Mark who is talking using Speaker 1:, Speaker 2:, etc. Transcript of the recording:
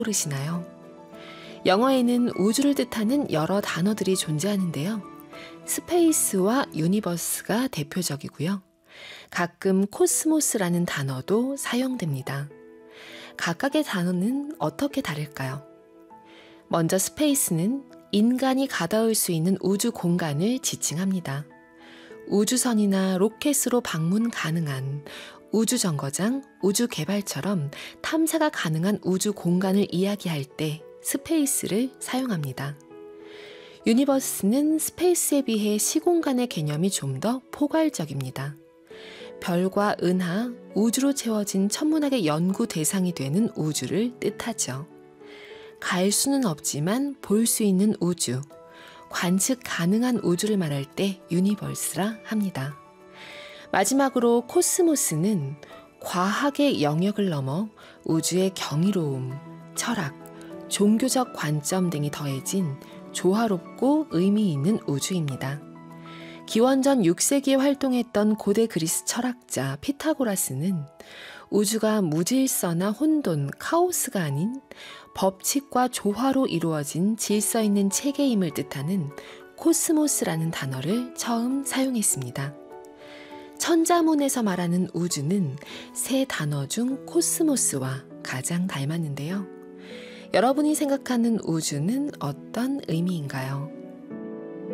Speaker 1: 모르시나요? 영어에는 우주를 뜻하는 여러 단어들이 존재하는데요. 스페이스와 유니버스가 대표적이고요. 가끔 코스모스라는 단어도 사용됩니다. 각각의 단어는 어떻게 다를까요? 먼저 스페이스는 인간이 가닿을 수 있는 우주 공간을 지칭합니다. 우주선이나 로켓으로 방문 가능한 우주정거장, 우주개발처럼 탐사가 가능한 우주 공간을 이야기할 때 스페이스를 사용합니다. 유니버스는 스페이스에 비해 시공간의 개념이 좀 더 포괄적입니다. 별과 은하, 우주로 채워진 천문학의 연구 대상이 되는 우주를 뜻하죠. 갈 수는 없지만 볼 수 있는 우주, 관측 가능한 우주를 말할 때 유니버스라 합니다. 마지막으로 코스모스는 과학의 영역을 넘어 우주의 경이로움, 철학, 종교적 관점 등이 더해진 조화롭고 의미 있는 우주입니다. 기원전 6세기에 활동했던 고대 그리스 철학자 피타고라스는 우주가 무질서나 혼돈, 카오스가 아닌 법칙과 조화로 이루어진 질서 있는 체계임을 뜻하는 코스모스라는 단어를 처음 사용했습니다. 천자문에서 말하는 우주는 세 단어 중 코스모스와 가장 닮았는데요. 여러분이 생각하는 우주는 어떤 의미인가요?